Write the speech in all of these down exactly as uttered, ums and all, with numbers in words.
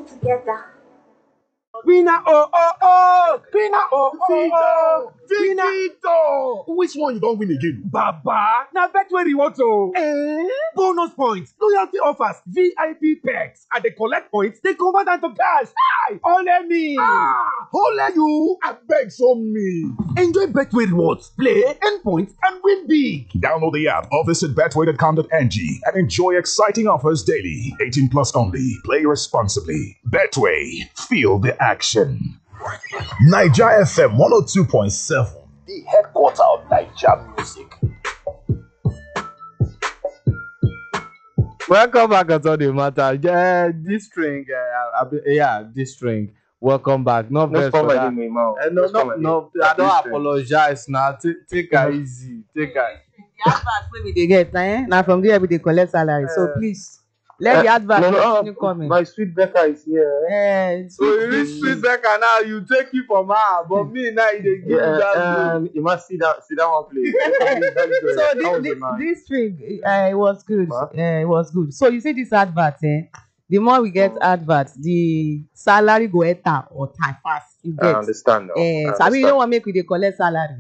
together. Winner oh oh oh! Winner oh oh oh! Victor! Which one you don't win again? Baba! Now bet where you want to. Eh? Bonus points, loyalty offers, V I P perks, and they collect points, they convert them to cash. Hi! Only me! Ah! Holler you! I beg so me. Enjoy Betway rewards, play, earn points, and win big. Download the app or visit betway dot com dot n g and enjoy exciting offers daily. eighteen plus only. Play responsibly. Betway. Feel the action. Niger F M one oh two point seven, the headquarter of Niger music. Welcome back at all the matter. Yeah, this string, uh, uh, yeah, this string. Welcome back. No, No verse spell for my that. name, man. Uh, no, spell no, my no. name. I don't This string. apologize now. Take, take it easy. Take it. The advert wey we dey get, eh? Now from there we dey collect salary. So please let the advert no, no, continue uh, coming. My sweet Becca is here. Eh, So you reach sweet Becca now. You take it from her, but me now you dey give you Yeah, that. um, you must see that, see that one place. so That this, was this, the man. this string, uh, it was good. Huh? Uh, it was good. So you see this advert, eh? The more we get adverts, the salary go enter or time fast. You I get. understand now. Eh, I so I mean, you understand. don't want to make we dey collect salary.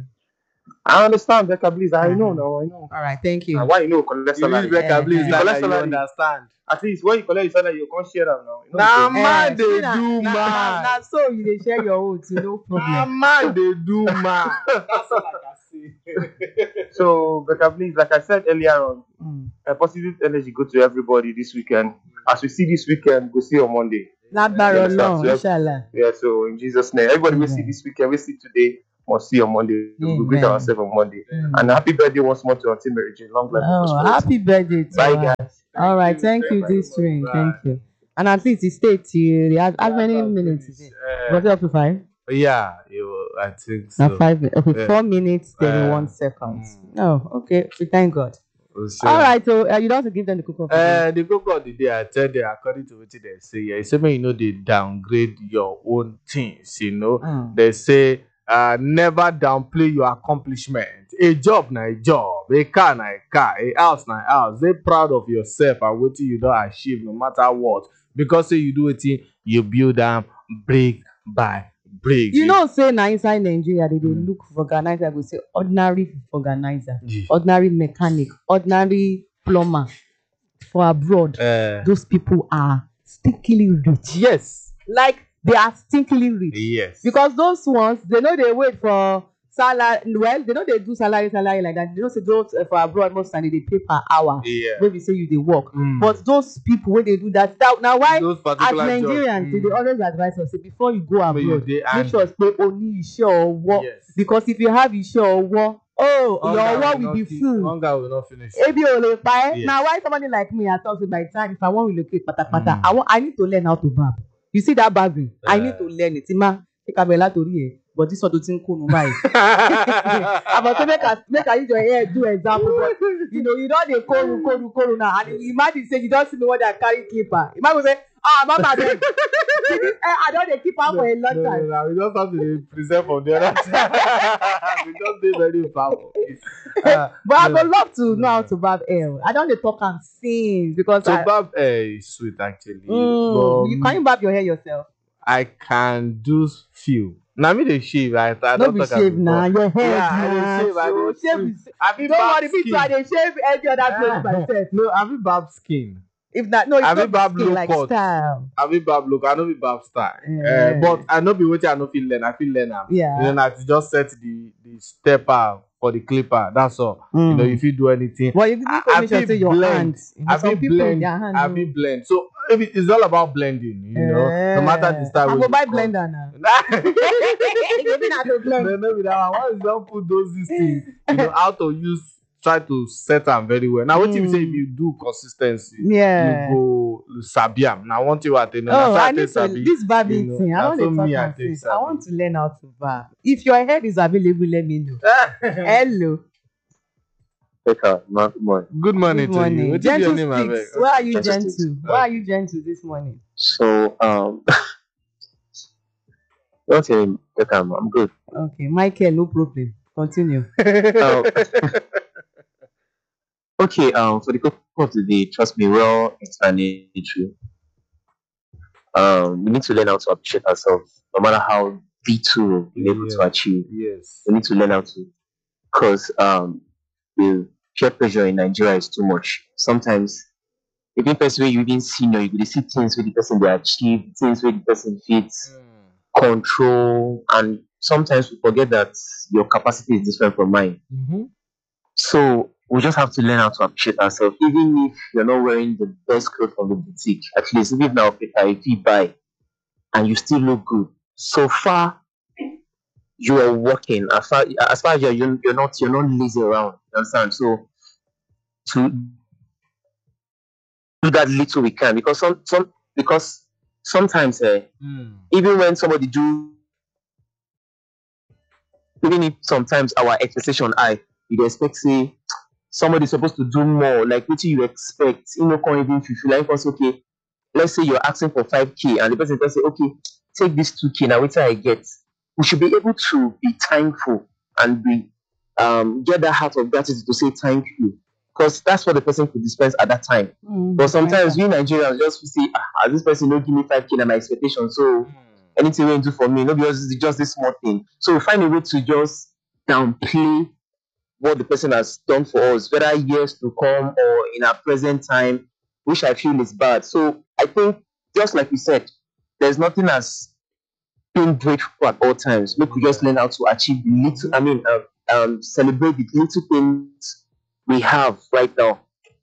I understand, Becca, please. I know now. I know. All right, thank you. And why you know collect You reach salary? Becca, Eh, please. eh. Now Collect you salary. understand. At least when you collect your salary, you can't share them now. You know Nah, the man, Eh, they see, na- do na- na- man. na so you dey share your own, so no Nah, problem. man, they do man. That's all I can say. thing. So, Becca, please, like I said earlier on, Mm. a positive energy go to everybody this weekend. As we see this weekend, we'll see on Monday. Lágbára Yes, sir. Ọlọ́run, So, inshallah. Yeah, so in Jesus' name, everybody will see Amen. this weekend, we see today, must see on Monday. We'll greet Amen. ourselves on Monday. Mm. And happy birthday once more to Auntie Mary Jane. Long life and Oh, prosperity. happy birthday to Bye, her. guys. All right, you thank very you, much. this ring. Bye. Thank you. And at least it stayed till the- how how many minutes is it? Uh, Was it up to five? yeah, you, I think Now so. five minutes. Okay, Yeah. four minutes, thirty-one Uh, seconds. mm. Oh, okay. We thank God. We'll see. All right, so uh, you don't have to give them the cook off. Uh, the cook of the day, I tell them according to what they say, yeah, it's when you know they downgrade your own things, you know. Mm. They say, uh, never downplay your accomplishment. A job na a job, a car na a car, a house na a house. They proud of yourself and what you don't achieve, no matter what. Because say you do it, you build them brick by brick. You know, say na inside Nigeria, they dey look for organizer. We say ordinary organizer, Yeah. ordinary mechanic, ordinary plumber. For abroad, Uh, those people are stinkily rich. yes, Like they are stinkily rich. yes. Because those ones, they know they wait for salary. Well, they know they do salary, salary like that. They know say those uh, for abroad most time they pay per hour. yeah. When we say you they work, Mm. but those people when they do that, that now why Those as particular Nigerians jobs, they mm. always advise us say before you go May you abroad, dey make angry. sure say only iṣẹ́ ọwọ́. Yes. Because if you have iṣẹ́ ọwọ́, oh, Hunger your ọwọ́ will will not be keep- full. Hunger will not finish. Ebi ò lè pa ẹ́. Yes. Now why somebody like me I talk say by the time if I wan relocate patapata, Mm. I want I need to learn how to barb. You see that barbing? I Yeah. need to learn it. Ima take abẹ látòrí ẹ̀ but this one tó ti ń kó nu báyìí. About say make I make I use your hair do example but you know you don dey koru koru koru now and you imagine say you don see me when I carry clipper. Imagine say ah mama abeg see this hair I don dey keep am for a long No, no, time. no, we just have to dey present from the other side. We just dey very far from it. Uh, But I no. go love to know how to barb hair. I don dey talk am since because So I barb hair is sweet actually. mm, you But can you barb your hair yourself? I can do few. Na me dey shave. I, I No don be talk am shave na before. your hair Yeah, I dey na shave. I so dey shave shave. is- I fit Don't barb worry, me too I skin. dey shave every other place myself. No, I fit barb skin. If not, no, it's I not fit barb skin low like cut. style. I fit barb look. I no be barb style. Yeah. Uh, but I no be wetin I no fit learn. I fit learn am. Yeah. You know, na to just set the the stepper for the clipper. That's all. You know, Mm. you fit do anything. But you need I- to I make sure fit say your blend. hands. You know, I some fit people blend. their hands. I no- fit blend. So if it- it's all about blending. You know, no matter the style. I wey go you buy cut. blender now. no, You mean I go blend? no be that one. Once you don put those these things, you know how to use. Try to set am very well. Now, what you say if you do consistency, Yeah. you go sabi am. Now, one thing what I know. Oh, na so I take need to sabi, this barbing you know, thing. I na don't so dey talk me, I am take since. I sabi. want to learn how to barb. If your head is available, let me know. Hello. Becca, man, good morning. Good morning Good to you. morning. What is your Gentle name, abeg? speaks. Why are you Gentle gentle? speaks. Why are you gentle this morning? So, um, what's your name, Becca? I'm good. Okay, Michael, no problem. Continue. Um, okay, um, for the question of the day, trust me, well explanatory. um, we need to learn how to appreciate ourselves, no matter how little we're able to Yeah. achieve. Yes. We need to learn how to, because um, the peer pressure in Nigeria is too much. Sometimes, even person where you even see, no, you could see things where the person they achieve, things where the person fits, control, and sometimes we forget that your capacity is different from mine. Mm-hmm. So we just have to learn how to appreciate ourselves, even if you're not wearing the best clothes from the boutique. At least, even if now paper, if you buy and you still look good, so far you are working. As far as far as you're you're you're not you're not lazy around. You understand? So to do that little we can, because some some because sometimes eh, Mm. even when somebody do, even if sometimes our expectation high, you dey expect say somebody supposed to do more, like what you expect, you know, can't even fulfill. Like, because, okay, let's say you're asking for five k and the person can say, okay, take this two k now, wait till I get. We should be able to be thankful and be um get that heart of gratitude to say thank you, because that's what the person could dispense at that time. Mm, But sometimes right. we Nigerians just say, ah, this person don't give me five k na my expectation, so anything wey you do for me, no, because it's just this small thing. So we find a way to just downplay what the person has done for us, whether years to come or in our present time, which I feel is bad. So I think, just like you said, there's nothing as being grateful at all times. Make we just learn how to achieve the little, I mean, um, um, celebrate the little things we have right now.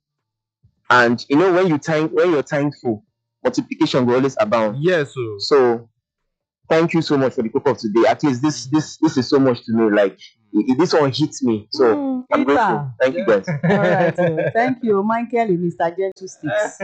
And you know, when you thank, when you're thankful, multiplication will always abound. Yes, so So thank you so much for the cook of today. At least this this this is so much to me. Like i- i- this one hits me. So Mm, I'm grateful. Peter. Thank you guys. All right. uh, thank you, Michael and Mister Gentle Sticks.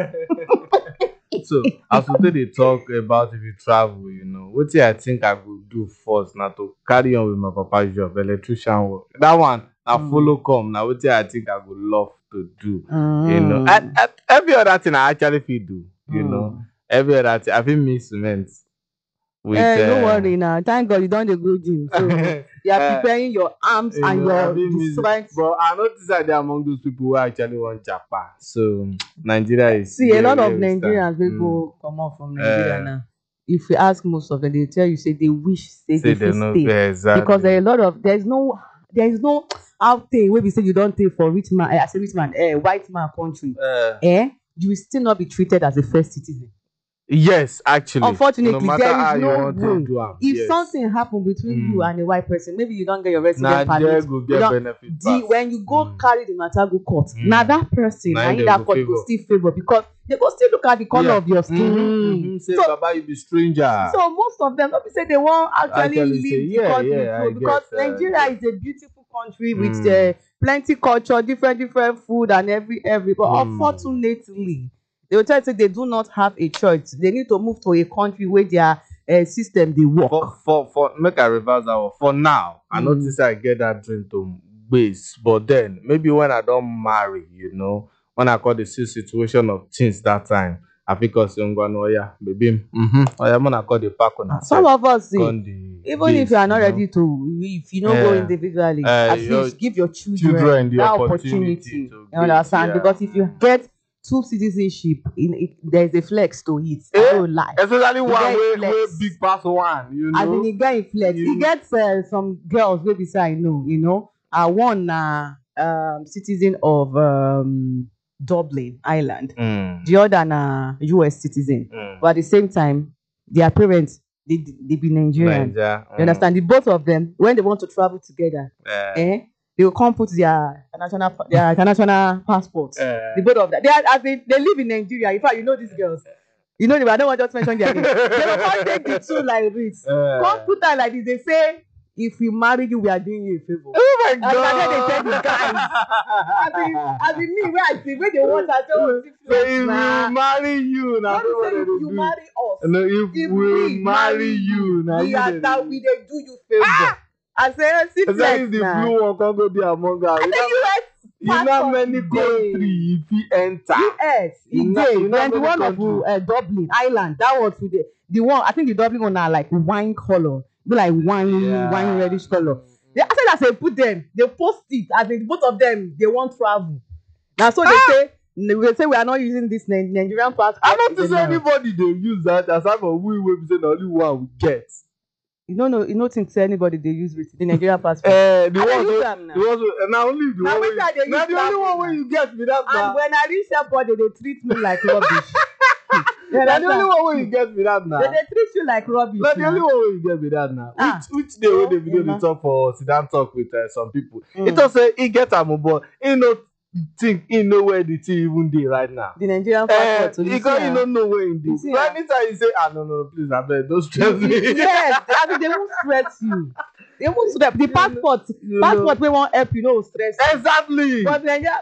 so as we dey talk about if you travel, you know, wetin I think I go do first na to carry on with my papa job, electrician work. That one na Mm. follow come. Na wetin I think I go love to do. You know, Mm. and, and every other thing I actually fit do. You know, Mm. every other thing I fit mix cement with. Eh, uh, no worry now. Thank God you don't dey go gym. So you are eh, preparing your arms you and know, I your fit the mix it. strength. But I notice that they are among those people who actually want japa. So Nigeria is See, a where- lot where of we stand. Nigerians wey Mm. go comot from Nigeria Eh. now. If you ask most of them, they tell you say they wish say Say they they fit know stay exactly. because there are a lot of there is no there is no outtake wey be say you don take for rich man. Eh, I say rich man, eh, white man country. Uh, Eh, you will still not be treated as a first citizen. yes, actually. Unfortunately, no matter there how is you no want way. to do am. If yes. something happen between you Mm. and a white person, maybe you don't get your resident na there permit. go you get don- benefit the pass. when you go Mm. carry the matter go court, Mm. na that person Na na him in dem that go court favour. go still favour because they go still look at the colour Yeah. of your skin. Mhm, mhm. Say, So- Baba, you be stranger. So most of them, not be say they won't actually, Actually leave say, the yeah, country yeah, I through because guess, uh, Nigeria yeah. is a beautiful country with Mm. uh, plenty culture, different different food and every every. But Mm. unfortunately, they will tell you say they do not have a choice. They need to move to a country where their uh, system dey work. For, for, for, make I reverse that one. For now, I Mm. notice I get that dream to base. But then, maybe when I don't marry, you know, when I call the si- situation of things that time, I think I say, oh yeah, baby, mm-hmm. Oh yeah, when I call the pack on Some of us see, Con the even if base, you are not you know. ready to, if you don't go Eh, individually, eh, at your least give your children, children the that opportunity opportunity. to You great, understand? yeah. Because if you get two citizenship, in it, there is a flex to it. Eh, I don't lie. Especially one get way, flex. way big pass one, you know. As in, e get im flex. You- E get uh, some girls wey be say I know, you know. Uh, one na um, citizen of um, Dublin, Ireland. Mm. The other na U S citizen. Mm. But at the same time, their parents they they be Nigerian. Naija, You understand? The both of them, when they want to travel together, mm. eh, they will come put their international their international passports. Eh. The both of them. They are as they, they live in Nigeria. In fact, you know these girls. You know them. I don't want to just mention their name. They will come take the two like this. Eh. Come put her like this. They say, if we marry you, we are doing you a favor. Oh my And god! that's what they tell the guys. As in, as in me, where I see, where they want, I say, oh, six So months, if nah. we marry you, now Not to say if you marry us. No, if, If we marry you, now we you are dey- that we they do you favor. I say, oh, see Say flex if the now. blue one can go be among us. I You say know, U S you know how passport many dey. country if he enter? U S, You e know- dey. you know Then the many one of country. uh, Dublin, Ireland, that one today. The one, I think the Dublin one are like wine color. Be like wine, Yeah. wine reddish color. They, I said as they put them, they post it as in both of them, they want travel. Now so they say, we say we are not using this Ni- Nigerian passport. I don't think again now. anybody they use that aside from we will be saying the only one we get. You don't know, you don't think say anybody they use with the Nigerian passport. Uh, the I dey ones use wey- am now. the ones wey- na only the Na one wetin wey I dey you- na use the only travel one now. wey you get be that And na. when I reach airport, they, they treat me like rubbish. You Na the only understand? one wey you get be that na. They, they treat you like rubbish. Na the now. only one wey you get be that na. Ah. Which which day wey Oh, the video Emma. dey talk for sit down talk with uh, some people. Mm. He talk say he get am o, but he no think he know where the thing even dey right now. The Nigerian Uh, passport. so you because see, he ah. no know where he dey. You see, So ah. anytime you say ah no no no, please abeg don't stress me. Yes, I mean, they won't stress you. They won't stress. The passport, You passport, we won't help you, no stress. you. Exactly. But Nigeria,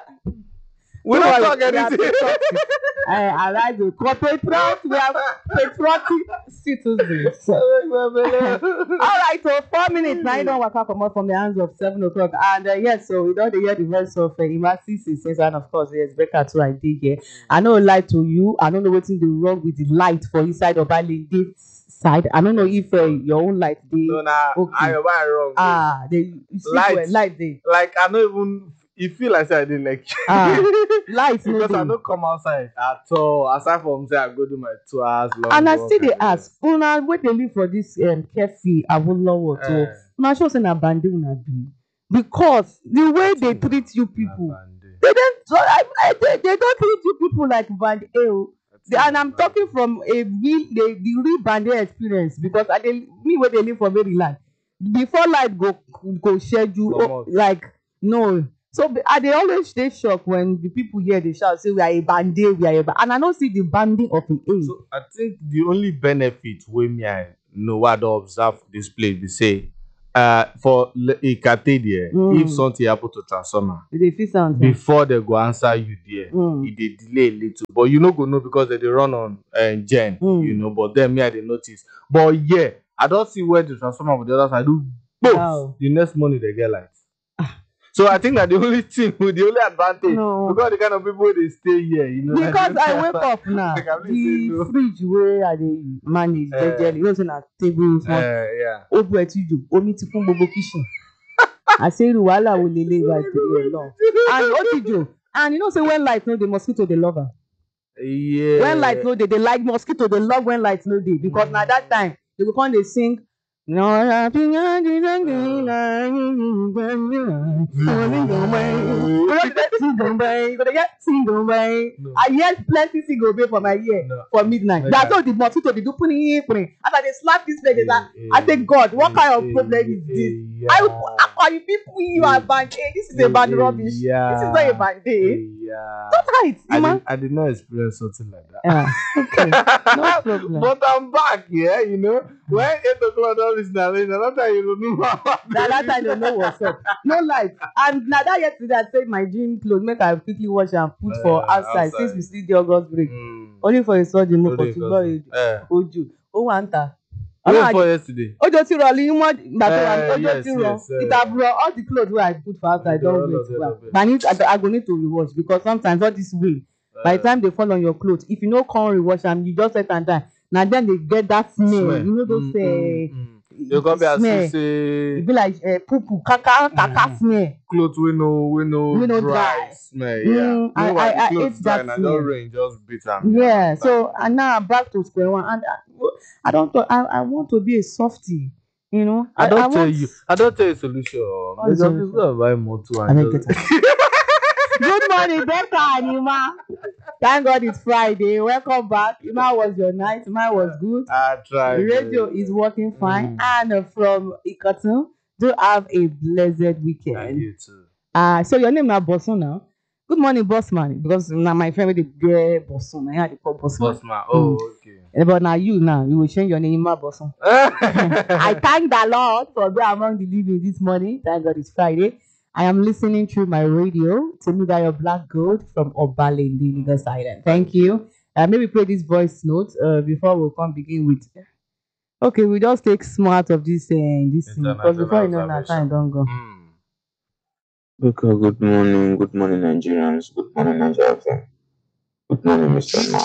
we don't don't worry, talk we are anything. patriotic. I arise with patriotic. We are patriotic citizens. So, all right, so four minutes now. You don't wake up from the hands of seven o'clock, and uh, yes, so we don't hear the voice of uh, Imasi since, and of course, yes, Becca too. I did here. I know lie to you. I don't know what's the wrong with the light for inside of Bali side. I don't know if uh, your own light dey. No, nah, Okay. I am wrong. Ah, they you see Light. well, light dey. Like I don't even. It feel like say I didn't like. Ah, light no because I dey. don't come outside at all. Aside from say I go do my two hours long. And I walk still dey and- ask, una wey dey live for dis um, Kefi Awolowo to Eh. una sure say na bande una be because the way they treat you people, they don so I, I, they, they don treat you people like bande o. The- And I'm talking from a real the, the real bande experience because I dey me wey dey live for Maryland before light go go schedule oh, Comot. like no. So be- I dey always dey shocked when the people here dey shout say we are a bande we are a bande and I no see the banding of the age. So I think the only benefit wey me I know what I don observe for this place be say, uh, for Le- Ikate there, Mm. if something happen to transformer, You dey feel sound. before they go answer you there, Mm. e dey delay a little, but you no go know because they dey run on uh, gen, Mm. you know. But then me I dey notice. But yeah, I don see where the transformer for the other side do both. Wow. The next morning they get light. So I think that the only thing with the only advantage No. because the kind of people wey dey stay here, you know. like Because they- I wake up now, Like, I'm really saying the no. fridge wey I dey manage Eh. jejely, you know say na table small, Uh, yeah. ó bu ẹtí jù, omi ti kún gbogbo kitchen. Àṣírí wàhálà wo lele wa ìtòrí Ọlọ́run. And ó ti jò, and you know say when light no dey, mosquito dey love am. Yeah. When light no dey, they like mosquito dey love when light no dey because na that time they go come dey sing. No, happy You go dey get sing away. No. I hear plenty sing away for my ear No. for midnight. Okay. That's how the mosquito dey do puni puni. As I dey slap this leg, Eh, I eh, I say God, what kind of eh, problem eh, is this? yeah. I I you people you are band. Hey, this is a band Eh, rubbish. yeah. This is not a band day. Eh, yeah. Don't hide, I man. did, I did not experience something like that. Yeah, okay, no problem. But I'm back, yeah, you know. When eight o'clock all this now, another time you don't know what Na that time they know what's up. No light. And na that yesterday I said my gym clothes make I quickly wash and put Uh, for outside, outside. since we still dey August break. Mm. Only for a sudden mo Only kàn tún gbọ́ because- èdè Eh. ojú ó wà ń ta. Wait for yesterday. Ojo ti rọ ní mọ́ ìgbà tó wà ní Eh, ojo yes, ti rọ. yes, eh. It have rọ all the clothes wey I put for outside They don all wet of them well. are wet. But I need I, I go need to rewash because sometimes all this way by the time they fall on your clothes if you no come rewash am you just set am down na then they get that smell, Smell. you know those Mm, uh, mm, mm. You come be as smell. if say E be like uh, poo poo kaka kaka Mm. smell. clothes we no we no We no dry, dry. smell. Mm, Yeah, I- meanwhile I- the I clothes hate dry that na smell. don rain just beat am. Yeah, so and now I'm back to square one, and I, I don't. I, I want to be a softie, you know. I don't tell want, you. I don't tell you solution. What is Because solution? please go and buy motor I and don't just. get Good morning, Becca and Ima. Thank God it's Friday. Welcome back. Ima was your night. Mine was good. I try. The radio is working fine, Mm. and uh, from Ikotun, do have a blessed And weekend. you too. Uh, so your name now Bosun now. Good morning, boss man. Because now my friend with the get Bosun. I had to call Bosun. Boss man. Oh, okay. Eh, But now you now you will change your name, Ima Bosun. I thank the Lord for being among the living this morning. Thank God it's Friday. I am listening through my radio to me that your black gold from Obale in the Lagos Island. Thank you. Uh, maybe play this voice note uh, before we come begin with. Okay, we just take smart of this uh, this thing because before you know that time don't go. Mm. Okay, good morning, good morning, Nigerians. Good morning, Nigeria. Good morning, Mister Ma.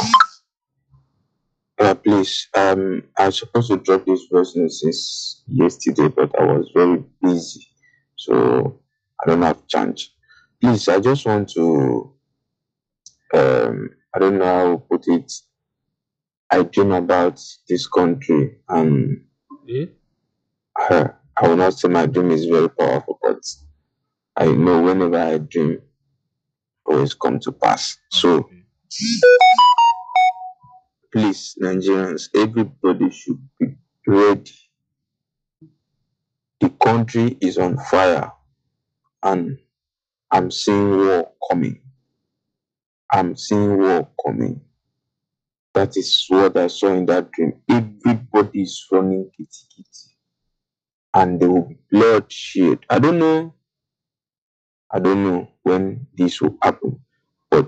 Uh, please, um, I was supposed to drop this voice note since yesterday, but I was very busy, so I don't have chance. Please, I just want to um, I don't know how to put it. I dream about this country, and Eh? uh, I will not say my dream is very powerful, but I know whenever I dream, it always come to pass. So please, Nigerians, everybody should be ready. The country is on fire, and I'm seeing war coming. I'm seeing war coming. That is what I saw in that dream. Everybody is running kitty kitty, and there will be bloodshed. I don't know. I don't know when this will happen, but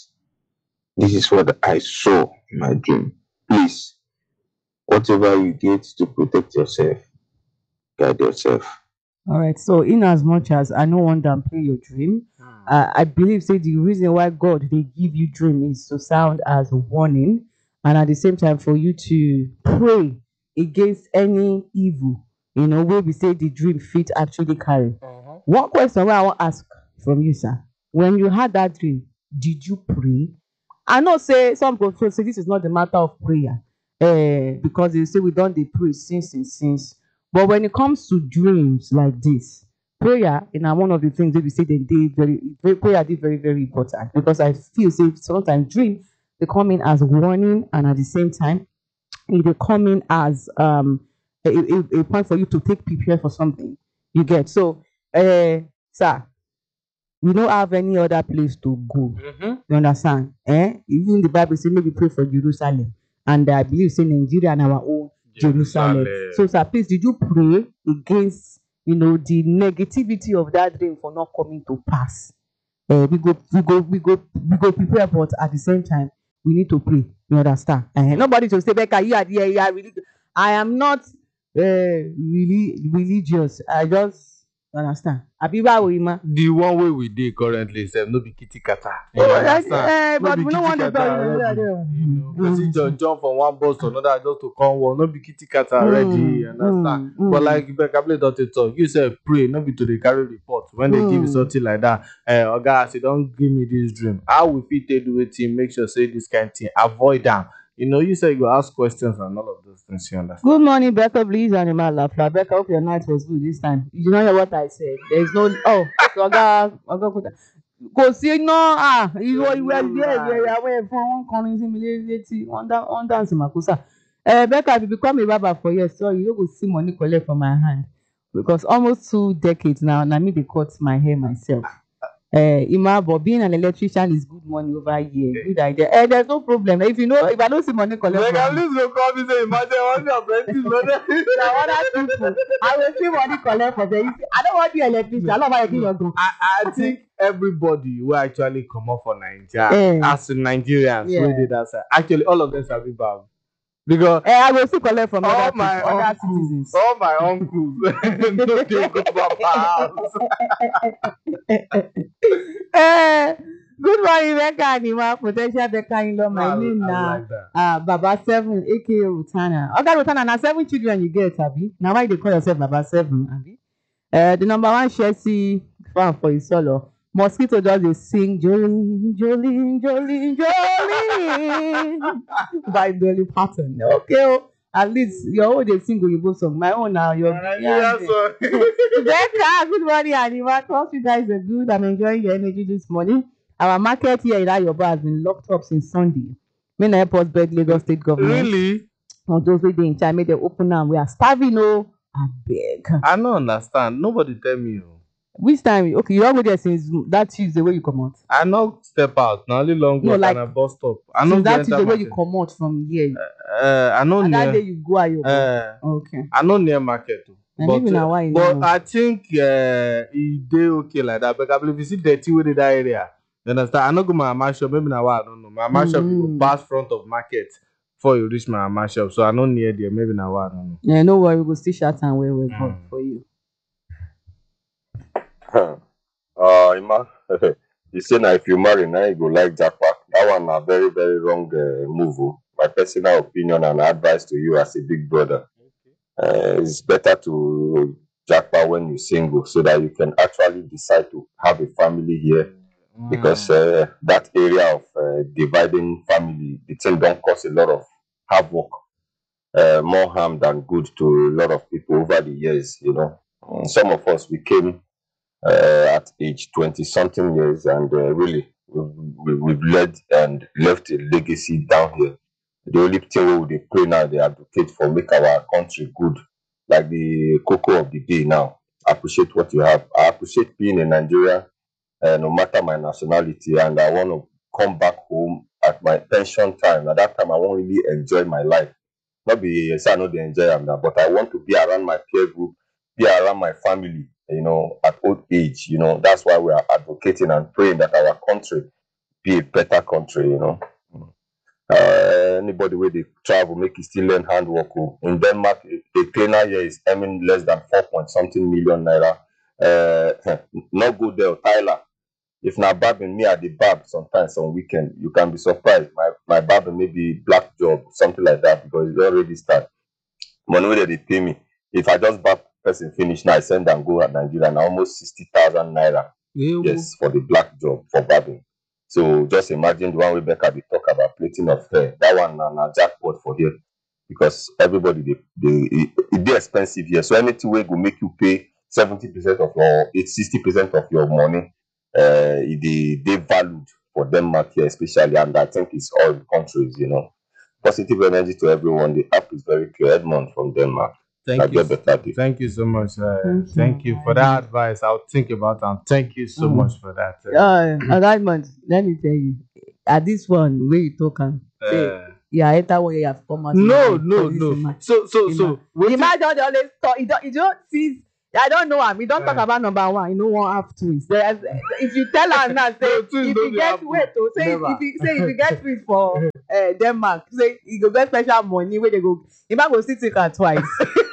this is what I saw in my dream. Please, whatever you get to protect yourself, guide yourself. All right. So, in as much as I no want to downplay your dream, uh, I believe say the reason why God they give you dream is to sound as a warning, and at the same time for you to pray against any evil. You know where we say the dream fit actually carry. Uh-huh. One question wey I wan ask from you, sir. When you had that dream, did you pray? I know say some people feel say this is not the matter of prayer, uh, because they say we don't dey pray since and since. But when it comes to dreams like this, prayer is na one of the things wey we say they dey very, very prayer dey very very important, because I feel say sometimes dream they come in as warning, and at the same time e dey come in as um a, a, a point for you to take prepare for something. You get so, uh, sir. We don't have any other place to go. Mm-hmm. You understand? Eh? Even the Bible says maybe pray for Jerusalem. And I believe say Nigeria and our own Jerusalem. Jerusalem. So, sir, please, did you pray against, you know, the negativity of that dream for not coming to pass? Uh, we go, we go, we go, we go prepare, but at the same time, we need to pray. You understand? Uh, nobody to say, Becca, you are there, you are really. I am not uh, really religious. I just you understand. Abi báwo ni ma? The one way we dey currently sef no be kitty kata. You Oh, understand? eh, No but be we no kitty want to kata tell already. you. You know, person just jump from one bus to another just to come work. No be kitty kata already. You understand? mm, But mm. like Becca Play don take talk, you sef pray, no be to dey carry report. When they give you Mm. something like that, eh, oga as you don give me this dream, how we fit take do wetin make sure say this kind thing avoid am. You know, you say you go ask questions and all of those things. You understand? Good morning, Becca. Please, Animal Laughter. Becca, hope your night was good this time. You did not hear what I said. There is no. Oh, Oga, Oga, Oga. Kò sí iná ah ìwọ ìwé ẹgbẹ́ ìwé ìyàwó ẹ̀ fún wọn kọrin sí mi létí wọ́n dá wọ́n dance màkúsà. Uh, Becca, if you become a barber for years, so you no go see money collect from my hand, because almost two decades now, na me dey cut my hair myself. Uh, Ima, but being an electrician is good money over here. Good idea. Uh, there's no problem. If you know, if I don't see money collect Becca from me, Play go call me say imagine one your apprentice brother. there are other people. I will see money collect from them. I don't want the electrician. I don't want to your group. I, I think everybody who actually come up for Nigeria Eh. as Nigerians Yeah. wey dey that side, actually all of them sabi bag because Uh, I will still collect from all other, my people, other uncles, citizens. all my uncles no dey go papa house. Uh, good morning, Becca Anima, potential Becca in law. My I- name I na like that. uh, Baba Seven, aka Rutana. Okay, Rutana, now seven children you get, Abi. Now why they call yourself Baba Seven, Abi? Uh, the number one Chelsea fan for his solo. Mosquito just dey sing Jolene, Jolene, Jolene, Jolene by Dolly Parton. Okay, oh, at least your own they sing Oyibo song. My own now, your Yeah, so Becca, good morning, Anima. Trust you guys are good. I'm enjoying your energy this morning. Our market here in Ayoba has been locked up since Sunday. Main airport beg Lagos State government. really, On those wey dey in charge, make dem open now. We are starving, oh. Abeg. I no understand. Nobody tell me. Oh. Which time? Okay, you don go there since that Tuesday wey you comot. I no step out. Na only long No, walk like, and a bus stop. I no Since go that enter Tuesday wey you market. comot from here. Uh, I no And that day near. you go Ayoba. Uh, Okay. I no near market. Oh. And But, maybe na uh, why you but no know. I think uh, e dey okay like that. But I believe if you see dirty wey dey that area, you understand? I no go my mama shop. Maybe na why I don't know. My mama shop you Mm. go pass front of market before you reach my mama shop. So I no near there. Maybe na why I don't know. Yeah, no worry, we go still shout and well well Mm. for you. uh, Ima, you say now if you marry now you go like Jackpot. That one a very very wrong uh, move. Oh. My personal opinion and advice to you as a big brother, uh, it's better to Jackpot when you single so that you can actually decide to have a family here because uh, that area of uh, dividing family, the thing don't cause a lot of havoc, uh, more harm than good to a lot of people over the years. You know, Mm, some of us we came uh, at age twenty something years, and uh, really we've, we- we've led and left a legacy down here. The only thing we dey pray now, they advocate for make our country good, like the cocoa of the day now. Appreciate what you have. I appreciate being a Nigerian, uh, no matter my nationality, and I want to come back home at my pension time. At that time, I want really enjoy my life. Not be say I know dey enjoy am now, but I want to be around my peer group, be around my family, you know, at old age. You know, that's why we are advocating and praying that our country be a better country, you know. Uh, anybody where they travel, make it still learn handwork. Oh. In Denmark, a, a cleaner here is earning less than four point something million naira. Uh, not go there, Tyler. If na barbing, me at the barb sometimes on weekend, you can be surprised. My my barbing may be black job, something like that, because it already start. Money wey they pay me. If I just barb person finish now, I send and go at Nigeria, na almost sixty thousand naira. Yes, for the black job for barbing. So just imagine the one way back at the talk about plating of hair. That one na, na jackpot for here, because everybody they they it, it dey expensive here. So anything wey go make you pay seventy percent of your eight sixty percent of your money, uh, it dey dey valued for Denmark here especially, and I think it's all the countries. You know, positive energy to everyone. The app is very clear. Edmond from Denmark. I Thank you. get better day. Thank you so much. Uh, Thank you. thank you for that advice. I'll think about it. And thank you so Mm. much for that. Uh, Uh, Raymond, let me tell you, at this one, where you talk am, say, uh, yeah, enter where you have come out. no, in no, for this no. woman. So, so, The so. man- the wetin- man don dey always talk. He don't, he don't see. I don't know am. He don't talk Eh. about number one. He no wan have twins. There's, if you tell am now, say No, twins if no you dey get happen. wait, oh, say Never. if you say if you get twins for uh, Denmark, say you go get special money wey they go. The man go still take am twice.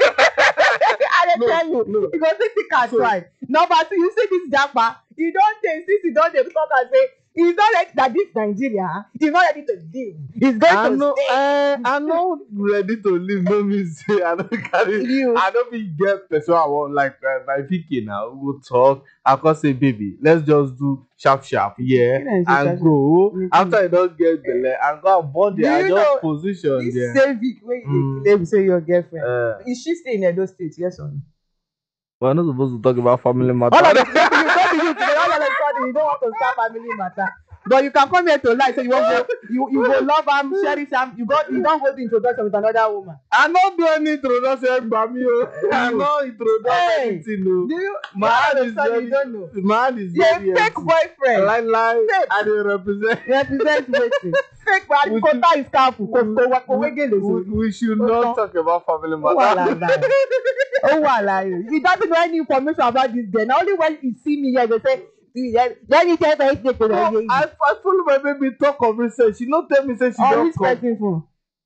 I dey No, tell you, no. he go still take am So- twice. Number two, you see this japa. You don dey since you don dey talk am say he's not ready that this Nigeria he's not ready to live. He's going I to know, stay. uh, I'm not ready to leave. No mean say I don't carry. You. I don't be get person I want like uh, my P K now. We go talk. I can say, baby, let's just do sharp, sharp, yeah, Yeah, it's and just- go. Mhm. After you don't get belle and go and bond Do there, you just know position This there. same Vic wey you Mm. dey claim say your girlfriend, Uh, is she stay in Edo State? Yes or no? we're not supposed to talk about family matter. All of it, maybe you go to you today, all of a sudden you don't want to start family matter. But you can come here to lie, so you wan go, you you go love am, cherish am, you go, you don go do introduction with another woman. I not do any introduction, Bami. I not introduce Hey, anything. No. Do you? My all hand of a is sudden very, you don't know. my hand is You're very a fake empty. boyfriend. Lie, lie. Fake. I dey represent. Represent wetin? Fake man, We kota is careful. Ko ko wa ko we, wege le we, so. we should Oh, not no. talk about family Ó wà matter. lára ẹ̀. Ó wà lára ẹ̀. He doesn't know any information about this girl. Na only when he see me here, they say, let me tell you say for No, I, I follow my baby talk of research. She not tell me say she on don't which come person phone?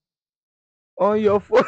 on your phone.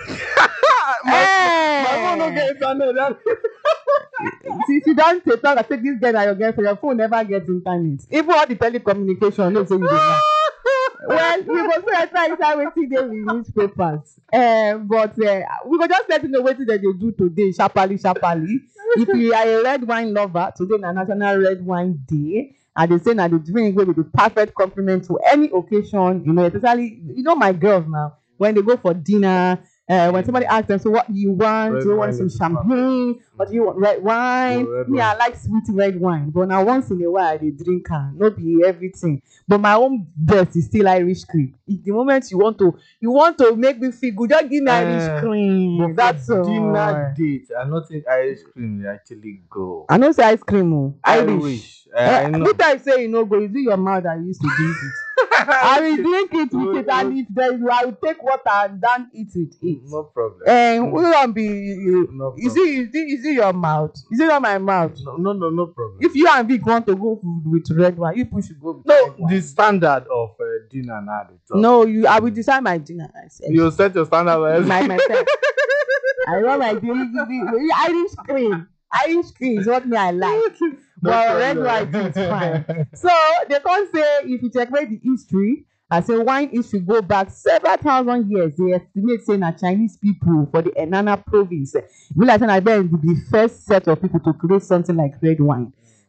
my, my phone no get internet. That, See, she don dey talk. I say this girl na your girlfriend. Your phone never get internet. Even all the telecommunication, no say you dey lie. Well, we go still enter inside wetin dey with newspapers. Um, but uh, we go just let you know wetin dem dey do today, sharparly, sharparly. If you are a red wine lover, today na National Red Wine Day, and they say na the drink wey be the perfect complement to any occasion. You know, especially you know my girls now when they go for dinner. Uh, when somebody asks them, so what do you want? Red do you want wine some is champagne? Or do you want red wine? No, red Me, wine. I like sweet red wine, but now once in a while I dey drink am, no be everything. But my own best is still Irish cream. If the moment you want to, you want to make me feel good, just give me Eh, Irish cream. but That's for all. dinner date. I don't think Irish cream will actually go. I know say ice cream o. I Irish. wish. Eh, I know. every time say you no go, you do your mouth that you used to drink it. I will drink it with it, and if there is, I will take water and then eat with it. No problem. And we don't be. You, No you see, is it, is it your mouth? Is it not my mouth? No, no, no, no problem. If you and Vic want to go food with red wine, you push should go with red No, wine. the standard of uh, dinner now. they talk. No, you. I will decide my dinner myself. You set your standard by my myself. I want my dinner. Irish cream. Irish cream is what me I like. But red wine is fine. So they can't say if you check the history, I say wine history go back several thousand years. They estimate say na Chinese people for the Enana province. Be like say na them be the first set of people to create something like red wine.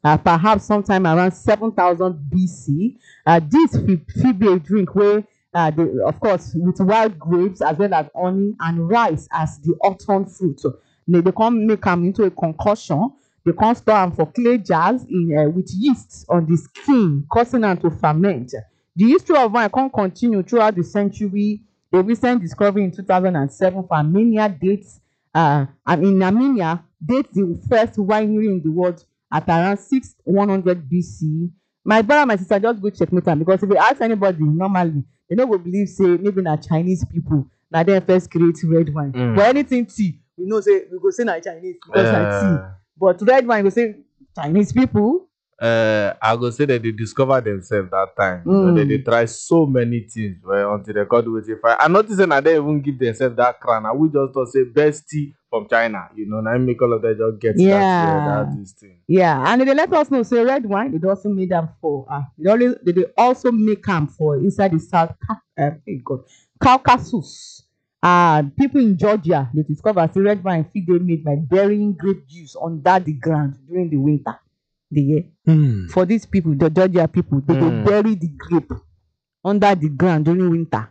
uh, perhaps sometime around seven thousand B C. Uh, this fit fit be a drink where, uh, the, of course, with wild grapes as well as honey and rice as the autumn fruit. So they, they come make am into a concoction. They come store am for clay jars in uh, with yeast on the skin, causing am to ferment. The history of wine come continue throughout the century. A recent discovery in two thousand seven for Armenia dates, uh, and in Armenia dates the first winery in the world at around six one hundred B C. My brother and my sister just go checkmate am, because if you ask anybody normally, they no go believe say maybe na Chinese people na dem first create red wine. Mm. But anything tea, we know say we go say na Chinese because na tea. Uh, But red wine, we go say Chinese people. uh, I go say that they discover themselves that time. You know, Mm. they, they try so many things well, until they got with it. I notice that they even give themselves that crown. And we just don't say best tea from China. You know, and I make all of them just get Yeah. that, uh, that this thing. Yeah, and they let us know say red wine. They also made them for. Uh, they, always, they, they also make them for inside the South Ca- uh, hey God, Caucasus. Uh, people in Georgia they discover say red wine fit dey made by burying grape juice under the ground during the winter. The year Mm. for these people, the Georgia people, they go Mm. bury the grape under the ground during winter.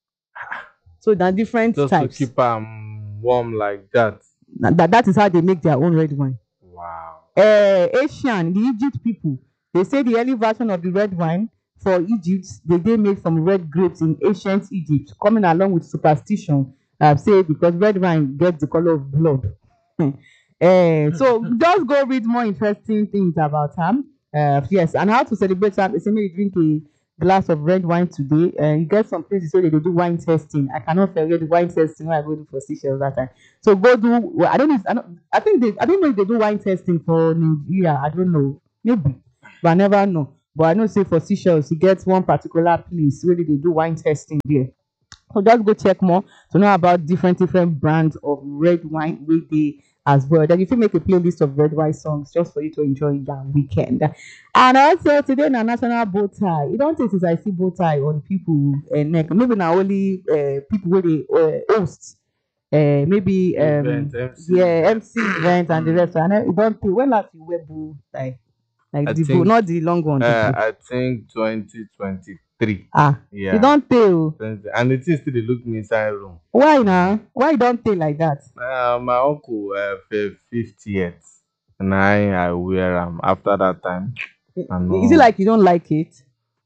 So there are different Just types. to keep them warm like that. Na- That that is how they make their own red wine. Wow. uh, Asian, the Egypt people, they say the early version of the red wine for Egypt, they dey made from red grapes in ancient Egypt, coming along with superstition, uh, say because red wine gets the color of blood. uh, so just go read more interesting things about am. Uh, yes, and how to celebrate am. They say make you drink a glass of red wine today. Uh, you get some places where they dey do wine testing. I cannot forget the wine testing when I go do for Seychelles that time. So go do. Well, I don't know. If, I don't. I think they. I don't know if they do wine testing for Nigeria. I don't know. Maybe, but I never know. But I know say for Seychelles, you get one particular place where they do wine testing there. So just go check more to know about different different brands of red wine wey dey as well. Then you fit make a playlist of red wine songs just for you to enjoy your weekend. And also today na national bow tie. E don tey since I see bow tie on people uh, neck. Maybe na only uh, people wey dey uh, host. Uh, maybe um, Event, M C. yeah, M C event and the rest. And it don't pay. When last you wear bow tie? Like I the bow, think, not the long one. the Uh, bow. I think twenty twenty-three. Ah, Yeah. you don't pay. Oh. And the thing still dey look me inside room. Why now? Why you don't pay like that? Uh, my uncle uh, for fiftieth. And I, I wear am after that time. I know. Is it like you don't like it?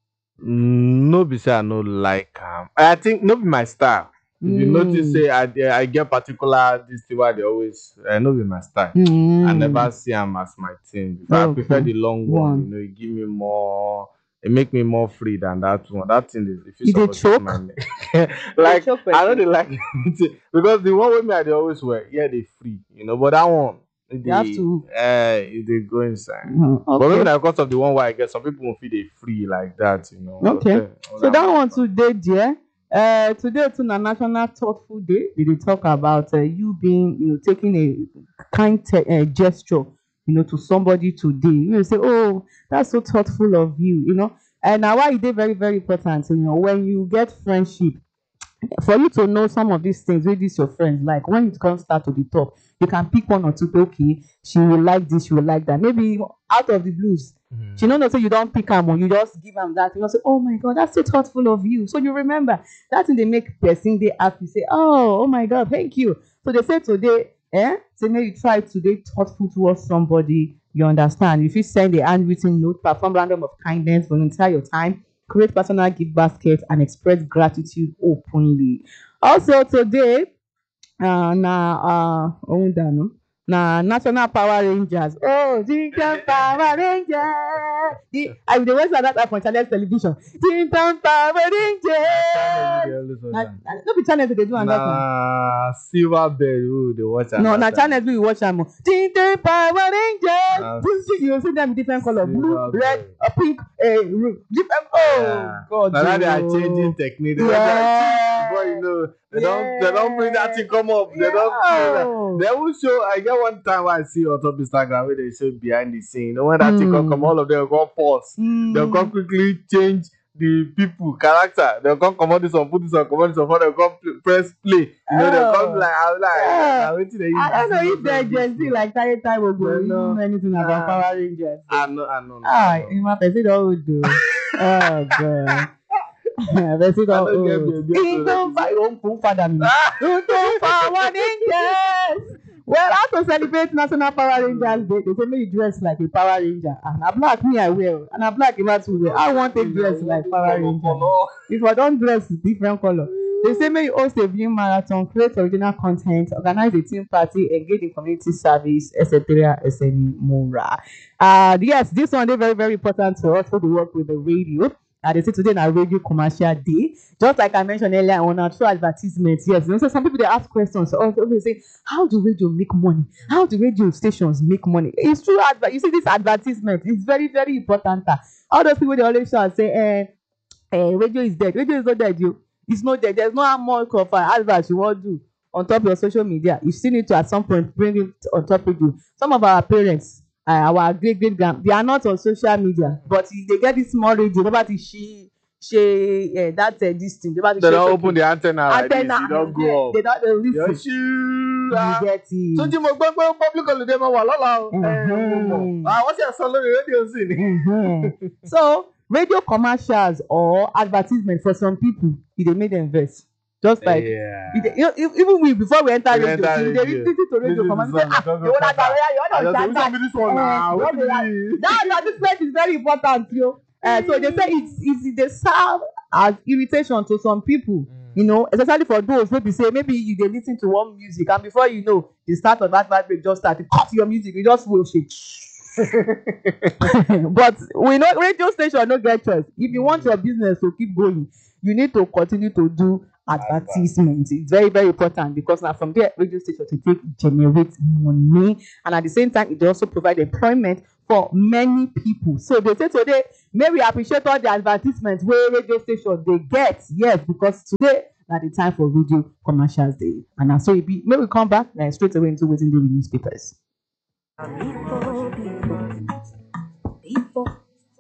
Mm, no be say I no like am. I think no be my style. If you Mm. notice say I dey- I get particular this thing why they always uh, no be my style. I Mm. never see am as my thing. Before. I Okay. prefer the long one. One. You know, it give me more. It make me more free than that one. That thing is if You dey choke? my neck. Like choke I person. don't like it because the one with me I dey always wear, yeah, they free. You know, but that one, it You have dey, to- uh, it dey go inside. Mhm, But maybe okay. na because of the one where I get some people who feel they free like that, you know. Okay. But, uh, So that one today, dear. Uh, today too na National Thoughtful Day. They dey talk about uh, you being, you know, taking a kind te- uh, gesture, you know, to somebody today. You know, say, oh, that's so thoughtful of you, you know. And now why it dey very very important, you know, when you get friendship, for you to know some of these things wey this your friends like, when it comes start to the top, you can pick one or two. Okay, she will like this, she will like that. Maybe out of the blues, she no know say you don pick am, or you just give am that. You know, say, oh my God, that's so thoughtful of you. So you remember that thing dey make person dey happy. Say, oh, oh my God, thank you. So they say today, eh, say make you try to dey thoughtful towards somebody. You understand? You fit send a handwritten note, perform random of kindness, volunteer your time, create personal gift basket, and express gratitude openly. Also today, uh, na uh, ohun dànù, na National Power Rangers. Oh, Jintan Power Rangers. The, I dey always that app on channels television. Jintan Power Rangers. Na, na, no be channels dey do am that time. Nah, silver bell who they watch am No, that na time. channels wey you watch am. Jintan Power Na Rangers. You see, you see them different color, blue, silver red, bell. uh, pink, uh, different. Oh Yeah. God. Now that they are oh. changing technique, they Yeah. before you know, they don't they don't bring that thing come up. They don't Yeah. they will show. I get one time where I see on top Instagram where they show behind the scene. You know, when that thing come, Mm. come, all of them go pause. Mm. They'll come quickly change the people character. They'll come come on this one, put this one, come on this one, they'll come pl- press play. You know, they'll come Oh. like I'm like, Yeah. I'm wetin dey use I don't know this if they're nonsense Gen Z for? like Taye Taiwo go No, no. know anything about Ah. Power Rangers. I know, I know. Ah, my person don't do. Oh God. Person I don't don't get old. the idea Into to fa- your own father me. Into Power Rangers. Well, how to celebrate National Power Rangers Day? They say me you dress like a Power Ranger. And a black me I wear. And a black you too wear. I want to dress like Power Ranger. If I don't dress different color. They say may you host a viewing marathon, create original content, organize a team party, engage in community service, et cetera et cetera. Uh, yes, this one is very, very important to us who work with the radio. Uh, they say today na radio commercial day. Just like I mentioned earlier on our true advertisements, yes. You know, so some people they ask questions. So they say, how do radio make money? How do radio stations make money? It's true advert. You see, this advertisement is very, very important. Uh, all those people they always shout say, eh, eh, radio is dead. Radio is not dead, you. It's not dead. There's no more of an advert you want to do on top of your social media. You still need to at some point bring it on top of you. Some of our parents, uh, our great great grand, they are not on social media, but they get this small radio. Nobody she she uh, that uh, this thing. Nobody They don't open the antenna like this. antenna. You don't go up. They don't they You're listen. shoo. You get it. Tunji mo gbọ́ pé public holiday máa wà lọ́la o. Ẹ mo mọ̀. Ah, wọ́n sì sọ lórí rédíò sí ni. Mhm. So radio commercials or advertisement for some people, e dey make them vex. Just like Yeah. e dey you know, if- even we before we enter We radio, enter we dey radio. lis ten to radio Listen to commercial. Say, song, ah, talk you wanna about carry you I wanna just say, stand which back. one be this one now? Eh, What what be be that? this? That advertisement is very important, yo. Uh, so they say it's it's dey serve as irritation to some people. You know, especially for those wey be say maybe you dey lis ten to one music and before you know the start of that break just start. You cut your music, you just will shake. But we know radio station no get choice. If you want your business to keep going, you need to continue to do advertisement. It's very, very important because now from there, radio station to take generate money, and at the same time, it also provide employment for many people. So they say today, may we appreciate all the advertisements where radio station they get. Yes, because today na the time for radio commercials day. And now so it be. May we come back and straight away into waiting the newspapers. People, people.